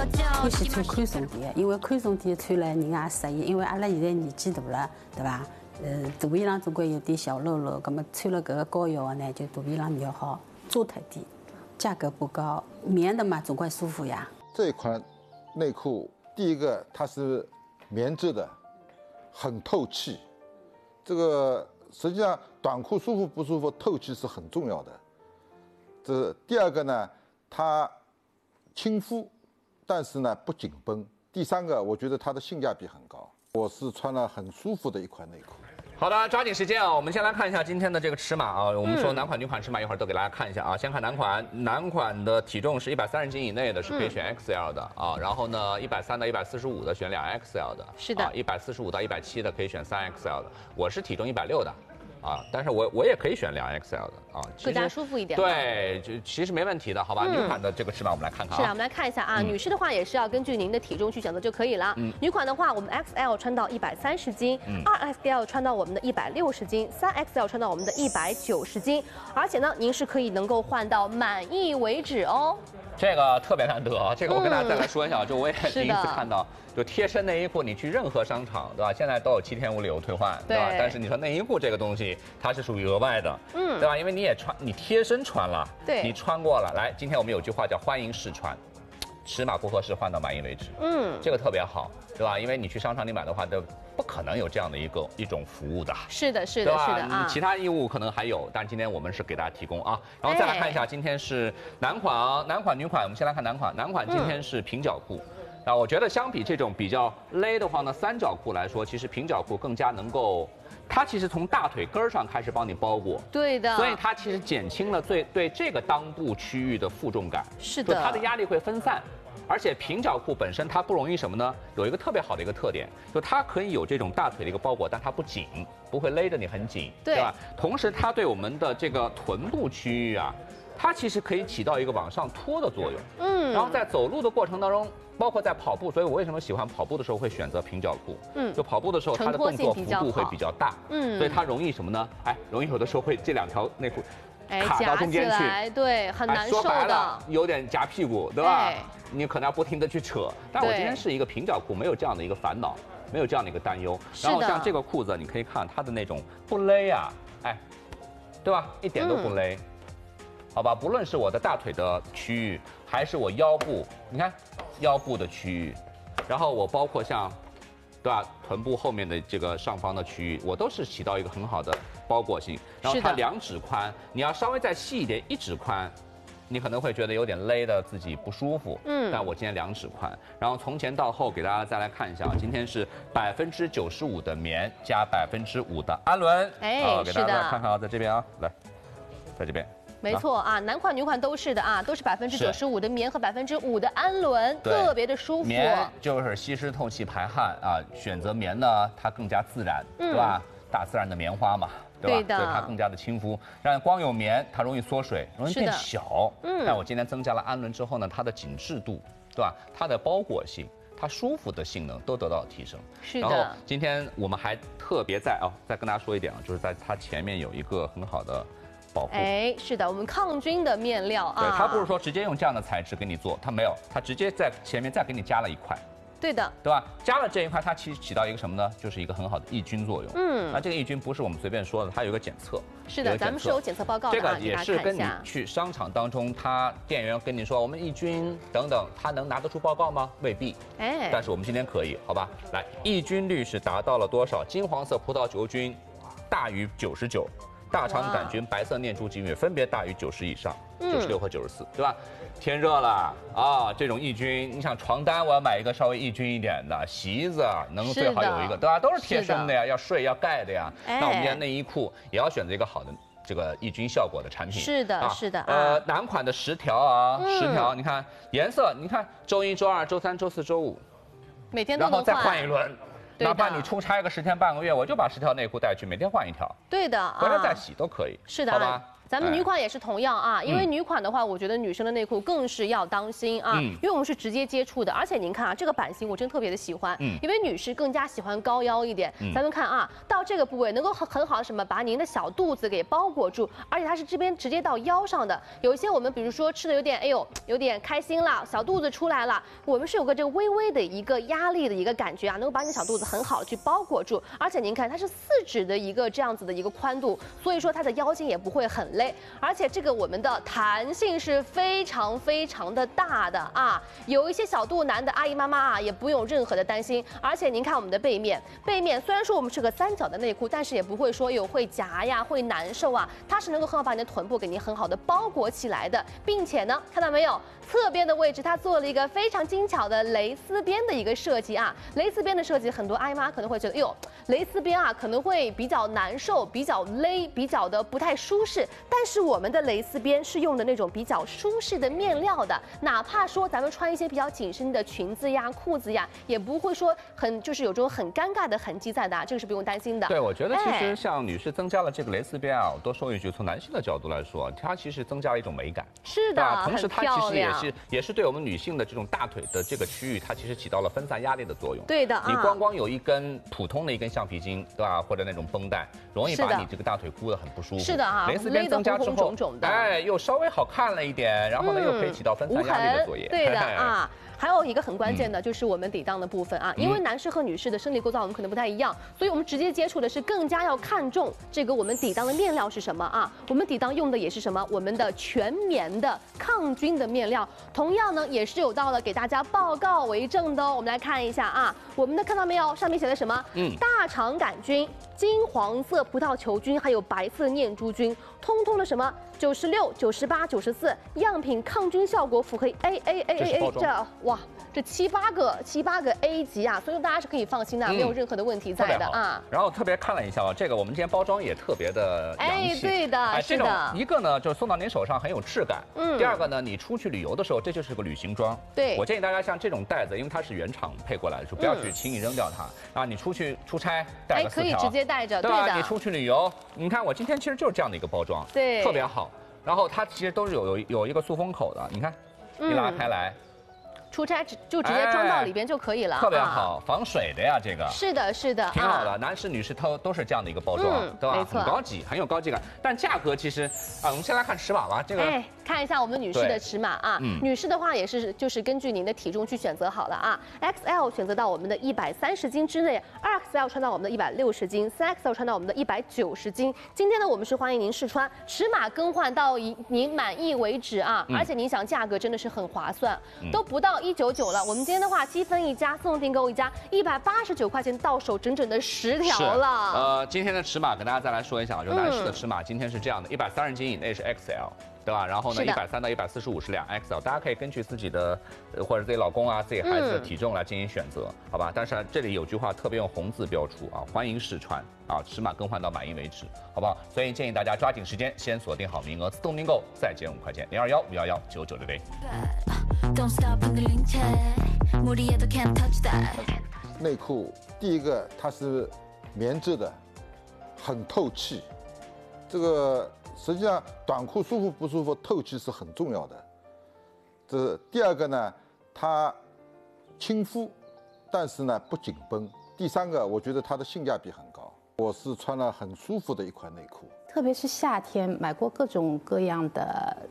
欢喜穿宽松点，因为宽松点穿了人也适应，因为阿拉现在年纪大了，对吧？肚皮上总归有点小肉肉，那么穿了搿个高腰的呢，就肚皮上比较好扎脱点，价格不高，棉的嘛总归舒服呀。 这一款内裤，第一个它是棉质的，很透气。这个实际上短裤舒服不舒服，透气是很重要的。这第二个呢，它亲肤，但是呢不紧绷。第三个，我觉得它的性价比很高，我是穿了很舒服的一款内裤。 好的，抓紧时间啊！我们先来看一下今天的这个尺码啊。我们说男款、女款尺码，一会儿都给大家看一下啊。先看男款，男款的体重是130斤以内的，是可以选 XL 的啊。然后呢，130到145的选2XL 的， 是的 ，145到170的可以选3XL 的。我是体重160的。啊，但是我也可以选2XL 的啊， 更加舒服一点。 对，就其实没问题的，好吧？女款的这个尺码我们来看看啊。 是啊，我们来看一下啊，女士的话也是要根据您的体重去选择就可以了。女款的话，我们 XL 穿到130斤，2XL 穿到我们的160斤，3XL 穿到我们的190斤，而且呢，您是可以能够换到满意为止哦。 这个特别难得啊！这个我跟大家再来说一下，就我也第一次看到，就贴身内衣裤，你去任何商场，对吧？现在都有7天无理由退换，对吧？但是你说内衣裤这个东西，它是属于额外的，对吧？因为你也穿，你贴身穿了， 对， 你穿过了。来，今天我们有句话叫欢迎试穿，尺码不合适换到满意为止，这个特别好，对吧？因为你去商场里买的话，都不可能有这样的一种服务的。 是的，是的，是的啊。 其他义务可能还有，但今天我们是给大家提供啊。然后再来看一下，今天是男款、女款。我们先来看男款，男款今天是平角裤。啊，我觉得相比这种比较勒的话呢，三角裤来说，其实平角裤更加能够，它其实从大腿根上开始帮你包裹， 对的， 所以它其实减轻了对这个裆部区域的负重感， 是的， 它的压力会分散。而且平角裤本身它不容易什么呢？有一个特别好的一个特点，就它可以有这种大腿的一个包裹，但它不紧，不会勒着你很紧，对吧？同时它对我们的这个臀部区域啊，它其实可以起到一个往上托的作用。然后在走路的过程当中，包括在跑步，所以我为什么喜欢跑步的时候会选择平角裤？就跑步的时候它的动作幅度会比较大，所以它容易什么呢？哎，容易有的时候会这两条内裤卡到中间去， 对，很难受的。 说白了，有点夹屁股，对吧？你可能要不停的去扯。但我今天是一个平角裤，没有这样的一个烦恼，没有这样的一个担忧。然后像这个裤子，你可以看它的那种不勒啊，哎，对吧？一点都不勒。好吧，不论是我的大腿的区域，还是我腰部，你看腰部的区域，然后我包括像，对吧，臀部后面的这个上方的区域，我都是起到一个很好的包裹性。然后它2指宽，你要稍微再细一点，1指宽，你可能会觉得有点勒的自己不舒服。但我今天2指宽，然后从前到后给大家再来看一下，今天是95%的棉加5%的氨纶。给大家再看看啊，在这边啊，来，在这边。 没错啊，男款女款都是的啊，都是95%的棉和5%的氨纶，特别的舒服。 棉就是吸湿透气排汗啊，选择棉呢，它更加自然，对吧？大自然的棉花嘛，对吧？所以它更加的亲肤。但光有棉，它容易缩水，容易变小。但我今天增加了氨纶之后呢，它的紧致度，对吧？它的包裹性，它舒服的性能都得到了提升。 是的。 然后今天我们还特别再跟大家说一点啊，就是在它前面有一个很好的保护。 是的，我们抗菌的面料啊。 对，它不是说直接用这样的材质给你做，它没有，它直接在前面再给你加了一块。 对的， 对吧？加了这一块，它其实起到一个什么呢？就是一个很好的抑菌作用。那这个抑菌不是我们随便说的，它有一个检测。 是的，咱们是有检测报告的。 这个也是跟你去商场当中，他店员跟你说我们抑菌等等，他能拿得出报告吗？未必。但是我们今天可以，好吧？来，抑菌率是达到了多少？金黄色葡萄球菌大于99。大肠杆菌、白色念珠菌也分别大于90以上，96和94，对吧？天热了啊，这种抑菌，你想床单我要买一个稍微抑菌一点的，席子能最好有一个，对吧？都是贴身的呀，要睡要盖的呀。那我们家内衣裤也要选择一个好的这个抑菌效果的产品。 是的，是的。 男款的10条啊，10条，你看颜色，你看周1、周2、周3、周4、周5， 每天都能换， 然后再换一轮。哪怕你出差个10天半个月，我就把10条内裤带去，每天换1条。 对的， 回来再洗都可以。 是的， 好吧。 咱们女款也是同样啊，因为女款的话，我觉得女生的内裤更是要当心啊，因为我们是直接接触的，而且您看啊，这个版型我真特别的喜欢，因为女士更加喜欢高腰一点。咱们看啊，到这个部位能够很好的什么，把您的小肚子给包裹住，而且它是这边直接到腰上的。有一些我们比如说吃的有点，哎呦，有点开心了，小肚子出来了，我们是有个这个微微的一个压力的一个感觉啊，能够把你的小肚子很好的去包裹住。而且您看，它是4指的一个这样子的一个宽度，所以说它的腰间也不会很累，而且这个我们的弹性是非常的大的啊。有一些小肚腩的阿姨妈妈啊，也不用任何的担心。而且您看我们的背面虽然说我们是个3角的内裤，但是也不会说会夹呀，会难受啊，它是能够很好把你的臀部给您很好的包裹起来的，并且呢，看到没有？侧边的位置，它做了一个非常精巧的蕾丝边的一个设计啊。蕾丝边的设计，很多阿姨妈可能会觉得，哎呦，蕾丝边啊可能会比较难受，比较勒，比较的不太舒适。但是我们的蕾丝边是用的那种比较舒适的面料的，哪怕说咱们穿一些比较紧身的裙子呀、裤子呀，也不会说就是有这种很尴尬的痕迹在的啊，这个是不用担心的。 对，我觉得其实像女士增加了这个蕾丝边啊，我多说一句，从男性的角度来说，它其实增加了一种美感。 是的， 同时它其实也是对我们女性的这种大腿的这个区域，它其实起到了分散压力的作用。 对的， 你光有一根普通的一根橡皮筋，对吧？或者那种绷带，容易把你这个大腿箍得很不舒服。 是的啊， 蕾丝边增加之后，哎，又稍微好看了一点，然后呢又可以起到分散压力的作用。 对的啊。还有一个很关键的就是我们底裆的部分啊，因为男士和女士的生理构造我们可能不太一样，所以我们直接接触的是更加要看重这个我们底裆的面料是什么啊？我们底裆用的也是什么？我们的全棉的抗菌的面料，同样呢也是有到了给大家报告为证的哦。我们来看一下啊，我们的看到没有？上面写的什么？大肠杆菌、金黄色葡萄球菌，还有白色念珠菌，通通的什么96、98、94样品抗菌效果符合 A 这哇，这七八个 A 级啊，所以大家是可以放心的，没有任何的问题在的啊。 然后特别看了一下啊，这个我们今天包装也特别的洋气， 对的，是的。 一个呢就是送到您手上很有质感，第二个呢你出去旅游的时候，这就是个旅行装。 对， 我建议大家像这种袋子，因为它是原厂配过来的，就不要去轻易扔掉它啊。你出去出差带个4条， 可以直接带着， 对吧？你出去旅游，你看我今天其实就是这样的一个包装， 对， 特别好。然后它其实都是有一个塑封口的，你看，一拉开来。 出差就直接装到里边就可以了， 特别好，防水的呀，这个是的， 挺好的。男士、女士都是这样的一个包装，对吧？很高级，很有高级感。但价格其实啊，我们先来看尺码吧，这个。 看一下我们女士的尺码啊，女士的话也是就是根据您的体重去选择好了啊。XL 选择到我们的130斤之内，2XL 穿到我们的160斤，3XL 穿到我们的190斤。今天呢，我们是欢迎您试穿，尺码更换到您满意为止啊。而且您想价格真的是很划算，都不到199了。我们今天的话7分1加，送订购1加，189块钱到手整整的10条了。 今天的尺码跟大家再来说一下，就男士的尺码今天是这样的，130斤以内是 XL。对吧？然后呢，130到145是2XL，大家可以根据自己的或者自己老公啊、自己孩子的体重来进行选择，好吧？但是这里有句话特别用红字标出啊，欢迎试穿啊，尺码更换到满意为止，好不好？所以建议大家抓紧时间，先锁定好名额，自动订购再减5块钱，021-511-9966。 内裤第一个它是棉质的，很透气，这个。实际上，短裤舒服不舒服，透气是很重要的。这是第二个呢，它亲肤，但是呢不紧绷。第三个，我觉得它的性价比很高。我是穿了很舒服的一款内裤。 特别是夏天，买过各种各样的